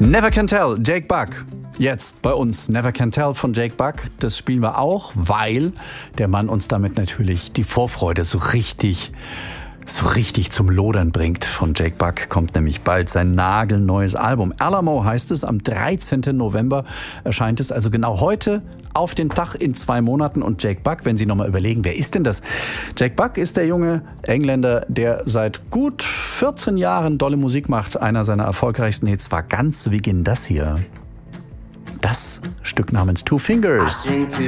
Never Can Tell, Jake Buck. Jetzt bei uns Never Can Tell von Jake Buck. Das spielen wir auch, weil der Mann uns damit natürlich die Vorfreude so richtig zum Lodern bringt. Von Jake Buck kommt nämlich bald sein nagelneues Album. Alamo heißt es, am 13. November erscheint es, also genau heute auf den Tag in 2 Monaten. Und Jake Buck, wenn Sie nochmal überlegen, wer ist denn das? Jake Buck ist der junge Engländer, der seit gut 14 Jahren dolle Musik macht. Einer seiner erfolgreichsten Hits war ganz wie das hier. Das Stück namens Two Fingers.